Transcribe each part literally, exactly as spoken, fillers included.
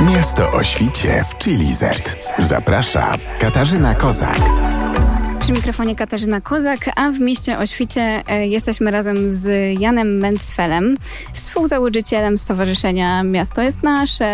Miasto o świcie w Chili Z. Zaprasza Katarzyna Kozak. Przy mikrofonie Katarzyna Kozak, a w mieście o świcie e, jesteśmy razem z Janem Mentzfelem, współzałożycielem Stowarzyszenia Miasto jest Nasze,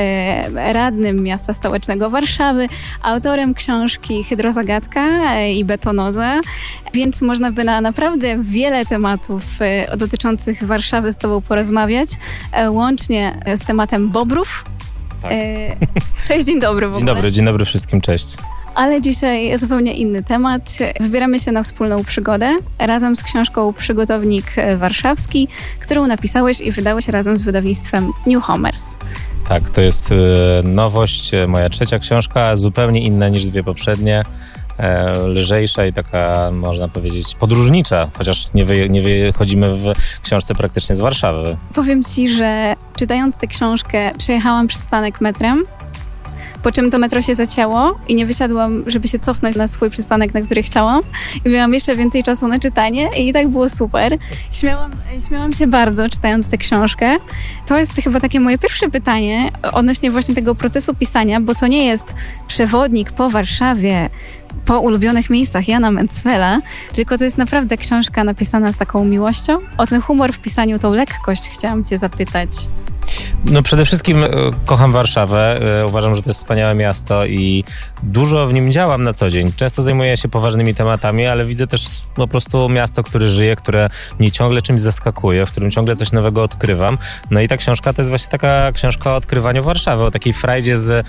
e, radnym Miasta Stołecznego Warszawy, autorem książki Hydrozagadka e, i Betonoza, więc można by na naprawdę wiele tematów e, dotyczących Warszawy z Tobą porozmawiać, e, łącznie z tematem bobrów. Tak. E, cześć, dzień dobry w ogóle. Dzień dobry, dzień dobry wszystkim, cześć. Ale dzisiaj zupełnie inny temat. Wybieramy się na wspólną przygodę razem z książką Przygotownik Warszawski, którą napisałeś i wydałeś razem z wydawnictwem Newhomers. Tak, to jest nowość, moja trzecia książka, zupełnie inna niż dwie poprzednie. Lżejsza i taka, można powiedzieć, podróżnicza, chociaż nie, wy, nie wychodzimy w książce praktycznie z Warszawy. Powiem Ci, że czytając tę książkę przejechałam przystanek metrem, po czym to metro się zacięło i nie wysiadłam, żeby się cofnąć na swój przystanek, na który chciałam. I miałam jeszcze więcej czasu na czytanie i tak było super. Śmiałam, śmiałam się bardzo, czytając tę książkę. To jest chyba takie moje pierwsze pytanie odnośnie właśnie tego procesu pisania, bo to nie jest przewodnik po Warszawie, po ulubionych miejscach Jana Mentzfela, tylko to jest naprawdę książka napisana z taką miłością. O ten humor w pisaniu, tą lekkość chciałam Cię zapytać. No przede wszystkim kocham Warszawę, uważam, że to jest wspaniałe miasto i dużo w nim działam na co dzień. Często zajmuję się poważnymi tematami, ale widzę też po prostu miasto, które żyje, które mnie ciągle czymś zaskakuje, w którym ciągle coś nowego odkrywam. No i ta książka to jest właśnie taka książka o odkrywaniu Warszawy, o takiej frajdzie z,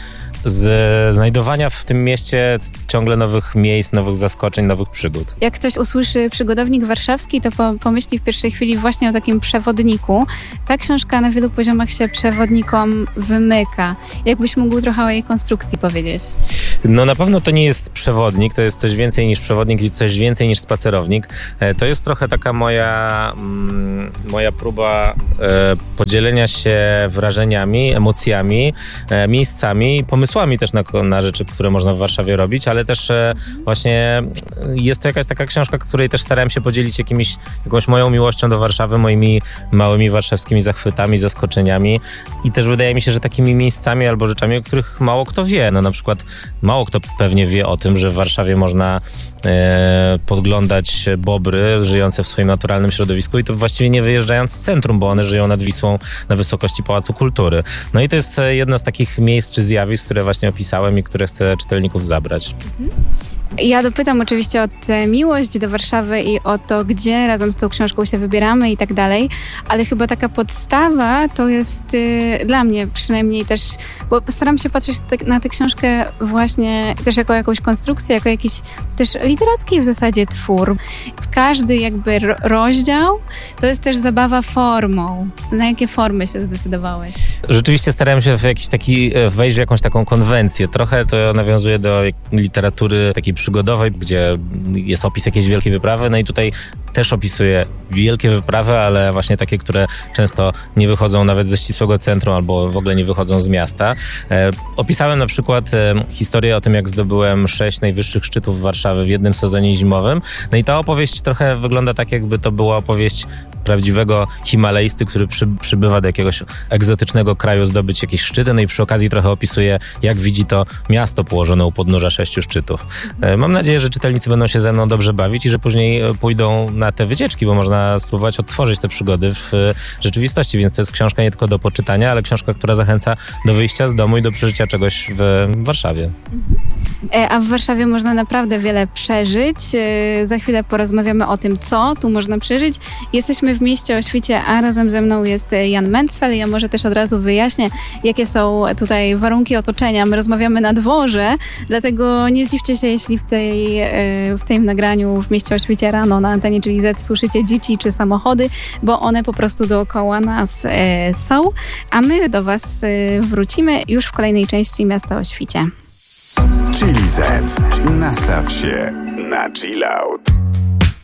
z znajdowania w tym mieście ciągle nowych miejsc, nowych zaskoczeń, nowych przygód. Jak ktoś usłyszy Przygotownik Warszawski, to po, pomyśli w pierwszej chwili właśnie o takim przewodniku. Ta książka na wielu poziomach się przewodnikom wymyka. Jakbyś mógł trochę o jej konstrukcji powiedzieć? No na pewno to nie jest przewodnik, to jest coś więcej niż przewodnik i coś więcej niż spacerownik. To jest trochę taka moja, mm, moja próba e, podzielenia się wrażeniami, emocjami, e, miejscami, pomysłami też na, na rzeczy, które można w Warszawie robić, ale też e, właśnie jest to jakaś taka książka, której też starałem się podzielić jakimiś, jakąś moją miłością do Warszawy, moimi małymi warszawskimi zachwytami, zaskoczeniami i też wydaje mi się, że takimi miejscami albo rzeczami, o których mało kto wie. No na przykład mało kto pewnie wie o tym, że w Warszawie można e, podglądać bobry żyjące w swoim naturalnym środowisku i to właściwie nie wyjeżdżając z centrum, bo one żyją nad Wisłą na wysokości Pałacu Kultury. No i to jest jedno z takich miejsc czy zjawisk, które właśnie opisałem i które chcę czytelników zabrać. Mhm. Ja dopytam oczywiście o tę miłość do Warszawy i o to, gdzie razem z tą książką się wybieramy i tak dalej, ale chyba taka podstawa to jest y, dla mnie przynajmniej też, bo staram się patrzeć te, na tę książkę właśnie też jako jakąś konstrukcję, jako jakiś też literacki w zasadzie twór. Każdy jakby ro- rozdział to jest też zabawa formą. Na jakie formy się zdecydowałeś? Rzeczywiście starałem się w jakiś taki, wejść w jakąś taką konwencję. Trochę to nawiązuje do literatury takiej przygodowej, gdzie jest opis jakiejś wielkiej wyprawy, no i tutaj też opisuję wielkie wyprawy, ale właśnie takie, które często nie wychodzą nawet ze ścisłego centrum albo w ogóle nie wychodzą z miasta. E, opisałem na przykład e, historię o tym, jak zdobyłem sześć najwyższych szczytów Warszawy w jednym sezonie zimowym. No i ta opowieść trochę wygląda tak, jakby to była opowieść prawdziwego Himalajsty, który przy, przybywa do jakiegoś egzotycznego kraju zdobyć jakieś szczyty, no i przy okazji trochę opisuje, jak widzi to miasto położone u podnóża sześciu szczytów. E, mam nadzieję, że czytelnicy będą się ze mną dobrze bawić i że później pójdą na te wycieczki, bo można spróbować odtworzyć te przygody w rzeczywistości, więc to jest książka nie tylko do poczytania, ale książka, która zachęca do wyjścia z domu i do przeżycia czegoś w Warszawie. A w Warszawie można naprawdę wiele przeżyć. Za chwilę porozmawiamy o tym, co tu można przeżyć. Jesteśmy w mieście o świcie, a razem ze mną jest Jan Mentzfel. Ja może też od razu wyjaśnię, jakie są tutaj warunki otoczenia. My rozmawiamy na dworze, dlatego nie zdziwcie się, jeśli w, tej, w tym nagraniu w mieście o świcie rano na antenie Chili Z słyszycie dzieci czy samochody, bo one po prostu dookoła nas są. A my do Was wrócimy już w kolejnej części Miasta o świcie. Chili Z. Nastaw się na chill out.